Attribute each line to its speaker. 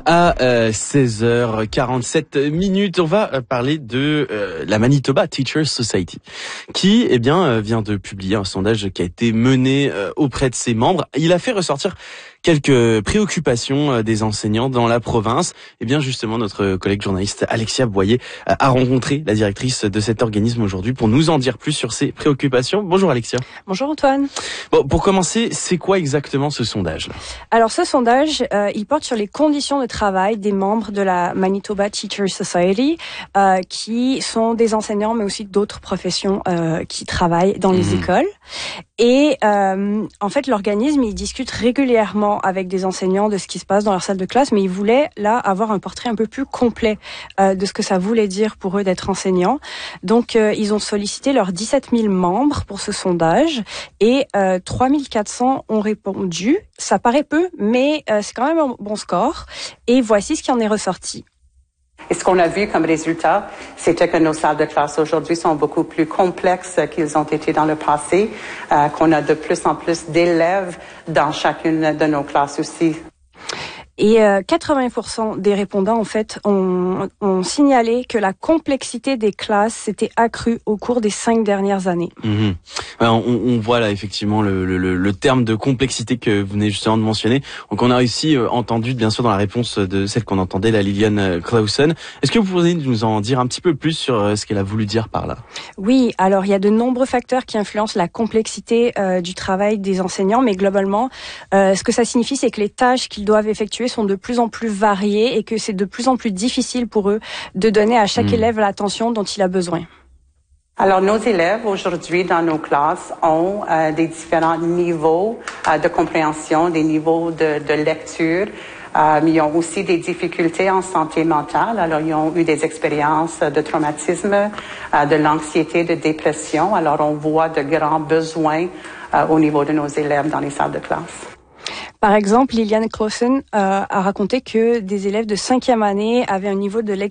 Speaker 1: À 16h47, on va parler de la Manitoba Teachers Society, qui vient de publier un sondage qui a été mené auprès de ses membres. Il a fait ressortir quelques préoccupations des enseignants dans la province. Justement, notre collègue journaliste Alexia Boyer a rencontré la directrice de cet organisme aujourd'hui pour nous en dire plus sur ses préoccupations. Bonjour Alexia.
Speaker 2: Bonjour Antoine.
Speaker 1: Bon, pour commencer, c'est quoi exactement ce sondage-là ?
Speaker 2: Alors ce sondage, il porte sur les conditions de travail des membres de la Manitoba Teachers Society, qui sont des enseignants, mais aussi d'autres professions qui travaillent dans les écoles. Et en fait, l'organisme, il discute régulièrement avec des enseignants de ce qui se passe dans leur salle de classe, mais il voulait là avoir un portrait un peu plus complet de ce que ça voulait dire pour eux d'être enseignants. Donc, ils ont sollicité leurs 17 000 membres pour ce sondage et 3 400 ont répondu. Ça paraît peu, mais c'est quand même un bon score. Et voici ce qui en est ressorti.
Speaker 3: Et ce qu'on a vu comme résultat, c'était que nos salles de classe aujourd'hui sont beaucoup plus complexes qu'ils ont été dans le passé, qu'on a de plus en plus d'élèves dans chacune de nos classes aussi.
Speaker 2: Et 80% des répondants, en fait, ont signalé que la complexité des classes s'était accrue au cours des 5 dernières années.
Speaker 1: On voit là effectivement le terme de complexité que vous venez justement de mentionner. Donc on a aussi entendu, bien sûr, dans la réponse de celle qu'on entendait, la Liliane Clausen. Est-ce que vous pourriez nous en dire un petit peu plus sur ce qu'elle a voulu dire par là ?
Speaker 2: Oui, alors il y a de nombreux facteurs qui influencent la complexité du travail des enseignants, mais globalement, ce que ça signifie, c'est que les tâches qu'ils doivent effectuer sont de plus en plus variées et que c'est de plus en plus difficile pour eux de donner à chaque élève l'attention dont il a besoin.
Speaker 3: Alors, nos élèves aujourd'hui dans nos classes ont des différents niveaux de compréhension, des niveaux de lecture. Ils ont aussi des difficultés en santé mentale. Alors, ils ont eu des expériences de traumatisme, de l'anxiété, de dépression. Alors, on voit de grands besoins au niveau de nos élèves dans les salles de classe.
Speaker 2: Par exemple, Liliane Clausen a raconté que des élèves de 5e année avaient un niveau de